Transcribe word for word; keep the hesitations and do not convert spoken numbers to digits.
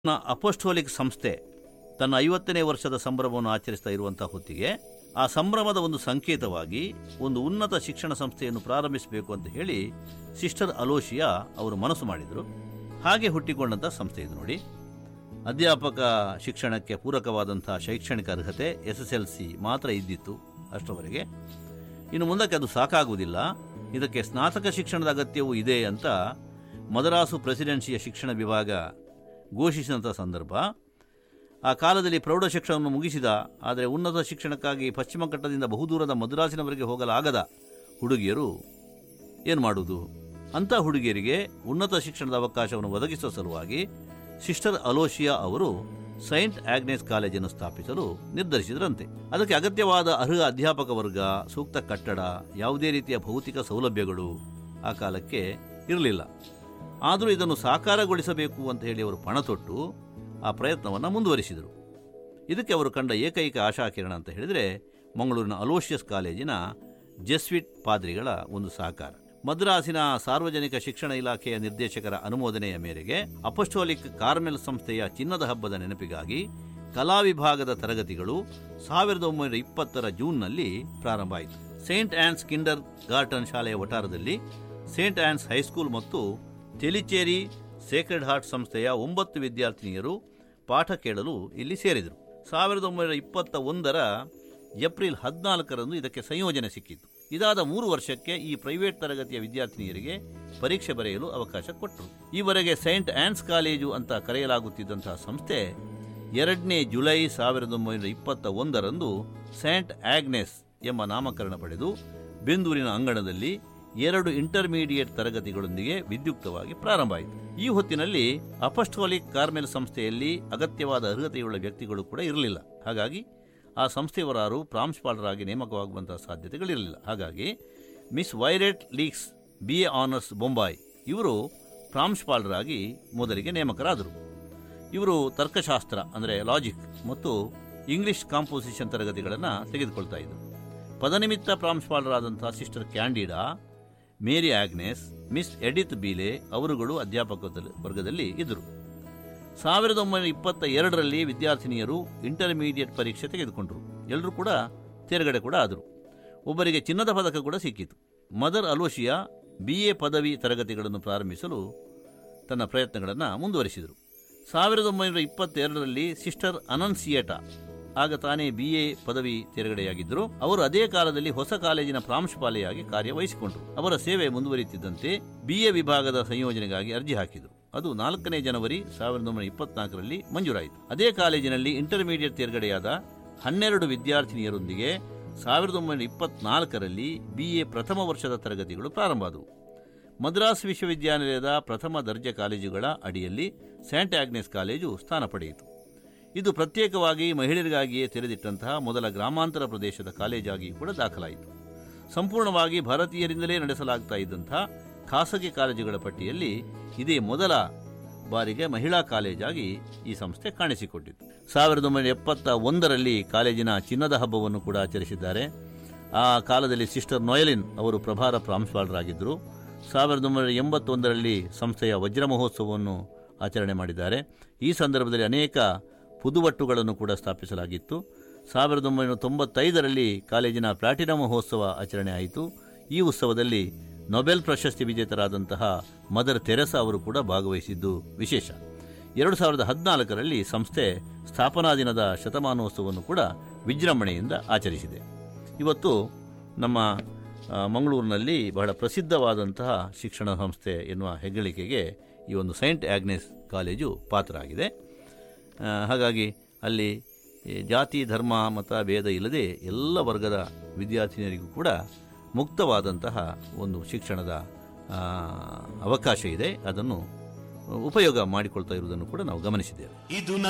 ನ ಅಪೋಸ್ಟೋಲಿಕ್ ಸಂಸ್ಥೆ ತನ್ನ ಐವತ್ತನೇ ವರ್ಷದ ಸಂಭ್ರಮವನ್ನು ಆಚರಿಸ್ತಾ ಇರುವಂತಹ ಹೊತ್ತಿಗೆ ಆ ಸಂಭ್ರಮದ ಒಂದು ಸಂಕೇತವಾಗಿ ಒಂದು ಉನ್ನತ ಶಿಕ್ಷಣ ಸಂಸ್ಥೆಯನ್ನು ಪ್ರಾರಂಭಿಸಬೇಕು ಅಂತ ಹೇಳಿ ಸಿಸ್ಟರ್ ಅಲೋಶಿಯಾ ಅವರು ಮನಸ್ಸು ಮಾಡಿದರು. ಹಾಗೆ ಹುಟ್ಟಿಕೊಂಡಂಥ ಸಂಸ್ಥೆ ಇದು ನೋಡಿ. ಅಧ್ಯಾಪಕ ಶಿಕ್ಷಣಕ್ಕೆ ಪೂರಕವಾದಂಥ ಶೈಕ್ಷಣಿಕ ಅರ್ಹತೆ ಎಸ್ ಎಸ್ ಎಲ್ ಸಿ ಮಾತ್ರ ಇದ್ದಿತ್ತು ಅಷ್ಟರವರೆಗೆ. ಇನ್ನು ಮುಂದಕ್ಕೆ ಅದು ಸಾಕಾಗುವುದಿಲ್ಲ, ಇದಕ್ಕೆ ಸ್ನಾತಕ ಶಿಕ್ಷಣದ ಅಗತ್ಯವೂ ಇದೆ ಅಂತ ಮದರಾಸು ಪ್ರೆಸಿಡೆನ್ಸಿಯ ಶಿಕ್ಷಣ ವಿಭಾಗ ಘೋಷಿಸಿದಂಥ ಸಂದರ್ಭ. ಆ ಕಾಲದಲ್ಲಿ ಪ್ರೌಢ ಶಿಕ್ಷಣವನ್ನು ಮುಗಿಸಿದ ಆದರೆ ಉನ್ನತ ಶಿಕ್ಷಣಕ್ಕಾಗಿ ಪಶ್ಚಿಮ ಘಟ್ಟದಿಂದ ಬಹುದೂರದ ಮದ್ರಾಸಿನವರೆಗೆ ಹೋಗಲಾಗದ ಹುಡುಗಿಯರು ಏನು ಮಾಡುವುದು? ಅಂಥ ಹುಡುಗಿಯರಿಗೆ ಉನ್ನತ ಶಿಕ್ಷಣದ ಅವಕಾಶವನ್ನು ಒದಗಿಸುವ ಸಲುವಾಗಿ ಸಿಸ್ಟರ್ ಅಲೋಶಿಯಾ ಅವರು ಸೈಂಟ್ ಆಗ್ನೆಸ್ ಕಾಲೇಜನ್ನು ಸ್ಥಾಪಿಸಲು ನಿರ್ಧರಿಸಿದರಂತೆ. ಅದಕ್ಕೆ ಅಗತ್ಯವಾದ ಅರ್ಹ ಅಧ್ಯಾಪಕ ವರ್ಗ, ಸೂಕ್ತ ಕಟ್ಟಡ, ಯಾವುದೇ ರೀತಿಯ ಭೌತಿಕ ಸೌಲಭ್ಯಗಳು ಆ ಕಾಲಕ್ಕೆ ಇರಲಿಲ್ಲ. ಆದರೂ ಇದನ್ನು ಸಾಕಾರಗೊಳಿಸಬೇಕು ಅಂತ ಹೇಳಿ ಅವರು ಪಣ ತೊಟ್ಟು ಆ ಪ್ರಯತ್ನವನ್ನು ಮುಂದುವರಿಸಿದರು. ಇದಕ್ಕೆ ಅವರು ಕಂಡ ಏಕೈಕ ಆಶಾಕಿರಣ ಅಂತ ಹೇಳಿದರೆ ಮಂಗಳೂರಿನ ಅಲೋಶಿಯಸ್ ಕಾಲೇಜಿನ ಜೆಸ್ವಿಟ್ ಪಾದ್ರಿಗಳ ಒಂದು ಸಹಕಾರ. ಮದ್ರಾಸಿನ ಸಾರ್ವಜನಿಕ ಶಿಕ್ಷಣ ಇಲಾಖೆಯ ನಿರ್ದೇಶಕರ ಅನುಮೋದನೆಯ ಮೇರೆಗೆ ಅಪೋಸ್ಟೋಲಿಕ್ ಕಾರ್ಮೆಲ್ ಸಂಸ್ಥೆಯ ಚಿನ್ನದ ಹಬ್ಬದ ನೆನಪಿಗಾಗಿ ಕಲಾ ವಿಭಾಗದ ತರಗತಿಗಳು ಸಾವಿರದ ಒಂಬೈನೂರ ಇಪ್ಪತ್ತರ ಜೂನ್ನಲ್ಲಿ ಪ್ರಾರಂಭ ಆಯಿತು. ಸೇಂಟ್ ಆನ್ಸ್ ಕಿಂಡರ್ ಗಾರ್ಟನ್ ಶಾಲೆಯ ವಠಾರದಲ್ಲಿ ಸೇಂಟ್ ಆನ್ಸ್ ಹೈಸ್ಕೂಲ್ ಮತ್ತು ತೆಲಿಚೇರಿ ಸೇಕ್ರೆಡ್ ಹಾರ್ಟ್ ಸಂಸ್ಥೆಯ ಒಂಬತ್ತು ವಿದ್ಯಾರ್ಥಿನಿಯರು ಪಾಠ ಕೇಳಲು ಇಲ್ಲಿ ಸೇರಿದರು. ಸಾವಿರದ ಒಂಬೈನೂರ ಇಪ್ಪತ್ತ ಒಂದರ ಏಪ್ರಿಲ್ ಹದಿನಾಲ್ಕರಂದು ಇದಕ್ಕೆ ಸಂಯೋಜನೆ ಸಿಕ್ಕಿತು. ಇದಾದ ಮೂರು ವರ್ಷಕ್ಕೆ ಈ ಪ್ರೈವೇಟ್ ತರಗತಿಯ ವಿದ್ಯಾರ್ಥಿನಿಯರಿಗೆ ಪರೀಕ್ಷೆ ಬರೆಯಲು ಅವಕಾಶ ಕೊಟ್ಟರು. ಈವರೆಗೆ ಸೈಂಟ್ ಆನ್ಸ್ ಕಾಲೇಜು ಅಂತ ಕರೆಯಲಾಗುತ್ತಿದ್ದಂತಹ ಸಂಸ್ಥೆ ಎರಡನೇ ಜುಲೈ ಸಾವಿರದ ಒಂಬೈನೂರ ಇಪ್ಪತ್ತ ಒಂದರಂದು ಸೈಂಟ್ ಆಗ್ನೆಸ್ ಎಂಬ ನಾಮಕರಣ ಪಡೆದು ಬೆಂದೂರಿನ ಅಂಗಣದಲ್ಲಿ ಎರಡು ಇಂಟರ್ಮೀಡಿಯೇಟ್ ತರಗತಿಗಳೊಂದಿಗೆ ವಿದ್ಯುಕ್ತವಾಗಿ ಪ್ರಾರಂಭ ಆಯಿತು. ಈ ಹೊತ್ತಿನಲ್ಲಿ ಅಪೋಸ್ಟೋಲಿಕ್ ಕಾರ್ಮೆಲ್ ಸಂಸ್ಥೆಯಲ್ಲಿ ಅಗತ್ಯವಾದ ಅರ್ಹತೆಯುಳ್ಳ ವ್ಯಕ್ತಿಗಳು ಕೂಡ ಇರಲಿಲ್ಲ. ಹಾಗಾಗಿ ಆ ಸಂಸ್ಥೆಯವರಾರು ಪ್ರಾಂಶುಪಾಲರಾಗಿ ನೇಮಕವಾಗುವಂತಹ ಸಾಧ್ಯತೆಗಳಿರಲಿಲ್ಲ. ಹಾಗಾಗಿ miss ವೈರೆಟ್ leaks B A honours Bombay ಇವರು ಪ್ರಾಂಶುಪಾಲರಾಗಿ ಮೊದಲಿಗೆ ನೇಮಕರಾದರು. ಇವರು ತರ್ಕಶಾಸ್ತ್ರ ಅಂದರೆ ಲಾಜಿಕ್ ಮತ್ತು ಇಂಗ್ಲಿಷ್ ಕಾಂಪೋಸಿಷನ್ ತರಗತಿಗಳನ್ನು ತೆಗೆದುಕೊಳ್ತಾ ಇದ್ದರು. ಪದನಿಮಿತ್ತ ಪ್ರಾಂಶುಪಾಲರಾದಂಥ ಸಿಸ್ಟರ್ ಕ್ಯಾಂಡಿಡಾ, ಮೇರಿ ಆಗ್ನೆಸ್, ಮಿಸ್ ಎಡಿತ್ ಬೀಲೆ ಅವರುಗಳು ಅಧ್ಯಾಪಕ ವರ್ಗದಲ್ಲಿ ಇದ್ದರು. ಸಾವಿರದ ಒಂಬೈನೂರ ಇಪ್ಪತ್ತ ಎರಡರಲ್ಲಿ ವಿದ್ಯಾರ್ಥಿನಿಯರು ಇಂಟರ್ಮೀಡಿಯೇಟ್ ಪರೀಕ್ಷೆ ತೆಗೆದುಕೊಂಡರು. ಎಲ್ಲರೂ ಕೂಡ ತೇರ್ಗಡೆ ಕೂಡ ಆದರು. ಒಬ್ಬರಿಗೆ ಚಿನ್ನದ ಪದಕ ಕೂಡ ಸಿಕ್ಕಿತು. ಮದರ್ ಅಲೋಶಿಯಾ ಬಿ ಎ ಪದವಿ ತರಗತಿಗಳನ್ನು ಪ್ರಾರಂಭಿಸಲು ತನ್ನ ಪ್ರಯತ್ನಗಳನ್ನು ಮುಂದುವರಿಸಿದರು. ಸಾವಿರದ ಒಂಬೈನೂರ ಇಪ್ಪತ್ತೆರಡರಲ್ಲಿ ಸಿಸ್ಟರ್ ಅನನ್ಸಿಯೇಟಾ, ಆಗ ತಾನೇ ಬಿ ಎ ಪದವಿ ತೇರ್ಗಡೆಯಾಗಿದ್ದರು, ಅವರು ಅದೇ ಕಾಲದಲ್ಲಿ ಹೊಸ ಕಾಲೇಜಿನ ಪ್ರಾಂಶುಪಾಲೆಯಾಗಿ ಕಾರ್ಯವಹಿಸಿಕೊಂಡರು. ಅವರ ಸೇವೆ ಮುಂದುವರಿಯುತ್ತಿದ್ದಂತೆ ಬಿ ಎ ವಿಭಾಗದ ಸಂಯೋಜನೆಗಾಗಿ ಅರ್ಜಿ ಹಾಕಿದರು. ಅದು ನಾಲ್ಕನೇ ಜನವರಿ ಸಾವಿರದ ಒಂಬೈನೂರ ಇಪ್ಪತ್ನಾಲ್ಕರಲ್ಲಿ ಮಂಜೂರಾಯಿತು. ಅದೇ ಕಾಲೇಜಿನಲ್ಲಿ ಇಂಟರ್ಮೀಡಿಯೇಟ್ ತೇರ್ಗಡೆಯಾದ ಹನ್ನೆರಡು ವಿದ್ಯಾರ್ಥಿನಿಯರೊಂದಿಗೆ ಸಾವಿರದ ಒಂಬೈನೂರ ಇಪ್ಪತ್ನಾಲ್ಕರಲ್ಲಿ ಬಿ ಎ ಪ್ರಥಮ ವರ್ಷದ ತರಗತಿಗಳು ಪ್ರಾರಂಭ ಆದವು. ಮದ್ರಾಸ್ ವಿಶ್ವವಿದ್ಯಾನಿಲಯದ ಪ್ರಥಮ ದರ್ಜೆ ಕಾಲೇಜುಗಳ ಅಡಿಯಲ್ಲಿ ಸೈಂಟ್ ಆಗ್ನೆಸ್ ಕಾಲೇಜು ಸ್ಥಾನ ಪಡೆಯಿತು. ಇದು ಪ್ರತ್ಯೇಕವಾಗಿ ಮಹಿಳೆಯರಿಗಾಗಿಯೇ ತೆರೆದಿಟ್ಟಂತಹ ಮೊದಲ ಗ್ರಾಮಾಂತರ ಪ್ರದೇಶದ ಕಾಲೇಜಾಗಿ ಕೂಡ ದಾಖಲಾಯಿತು. ಸಂಪೂರ್ಣವಾಗಿ ಭಾರತೀಯರಿಂದಲೇ ನಡೆಸಲಾಗ್ತಾ ಇದ್ದಂತಹ ಖಾಸಗಿ ಕಾಲೇಜುಗಳ ಪಟ್ಟಿಯಲ್ಲಿ ಇದೇ ಮೊದಲ ಬಾರಿಗೆ ಮಹಿಳಾ ಕಾಲೇಜಾಗಿ ಈ ಸಂಸ್ಥೆ ಕಾಣಿಸಿಕೊಂಡಿತು. ಸಾವಿರದ ಒಂಬೈನೂರ ಎಪ್ಪತ್ತ ಒಂದರಲ್ಲಿ ಕಾಲೇಜಿನ ಚಿನ್ನದ ಹಬ್ಬವನ್ನು ಕೂಡ ಆಚರಿಸಿದ್ದಾರೆ. ಆ ಕಾಲದಲ್ಲಿ ಸಿಸ್ಟರ್ ನೊಯಲಿನ್ ಅವರು ಪ್ರಭಾರ ಪ್ರಾಂಶುಪಾಲರಾಗಿದ್ದರು. ಸಾವಿರದ ಒಂಬೈನೂರ ಎಂಬತ್ತೊಂದರಲ್ಲಿ ಸಂಸ್ಥೆಯ ವಜ್ರ ಮಹೋತ್ಸವವನ್ನು ಆಚರಣೆ ಮಾಡಿದ್ದಾರೆ. ಈ ಸಂದರ್ಭದಲ್ಲಿ ಅನೇಕ ಪುದುವಟ್ಟುಗಳನ್ನು ಕೂಡ ಸ್ಥಾಪಿಸಲಾಗಿತ್ತು. ಸಾವಿರದ ಒಂಬೈನೂರ ತೊಂಬತ್ತೈದರಲ್ಲಿ ಕಾಲೇಜಿನ ಪ್ಲಾಟಿನಂ ಮಹೋತ್ಸವ ಆಚರಣೆ ಆಯಿತು. ಈ ಉತ್ಸವದಲ್ಲಿ ನೊಬೆಲ್ ಪ್ರಶಸ್ತಿ ವಿಜೇತರಾದಂತಹ ಮದರ್ ತೆರೆಸಾ ಅವರು ಕೂಡ ಭಾಗವಹಿಸಿದ್ದು ವಿಶೇಷ. ಎರಡು ಸಾವಿರದ ಹದಿನಾಲ್ಕರಲ್ಲಿ ಸಂಸ್ಥೆ ಸ್ಥಾಪನಾ ದಿನದ ಶತಮಾನೋತ್ಸವವನ್ನು ಕೂಡ ವಿಜೃಂಭಣೆಯಿಂದ ಆಚರಿಸಿದೆ. ಇವತ್ತು ನಮ್ಮ ಮಂಗಳೂರಿನಲ್ಲಿ ಬಹಳ ಪ್ರಸಿದ್ಧವಾದಂತಹ ಶಿಕ್ಷಣ ಸಂಸ್ಥೆ ಎನ್ನುವ ಹೆಗ್ಗಳಿಕೆಗೆ ಈ ಒಂದು ಸೈಂಟ್ ಆಗ್ನೆಸ್ ಕಾಲೇಜು ಪಾತ್ರ ಆಗಿದೆ. ಹಾಗಾಗಿ ಅಲ್ಲಿ ಜಾತಿ, ಧರ್ಮ, ಮತ ಭೇದ ಇಲ್ಲದೆ ಎಲ್ಲ ವರ್ಗದ ವಿದ್ಯಾರ್ಥಿನಿಯರಿಗೂ ಕೂಡ ಮುಕ್ತವಾದಂತಹ ಒಂದು ಶಿಕ್ಷಣದ ಅವಕಾಶ ಇದೆ. ಅದನ್ನು ಉಪಯೋಗ ಮಾಡಿಕೊಳ್ತಾ ಇರುವುದನ್ನು ಕೂಡ ನಾವು ಗಮನಿಸಿದ್ದೇವೆ.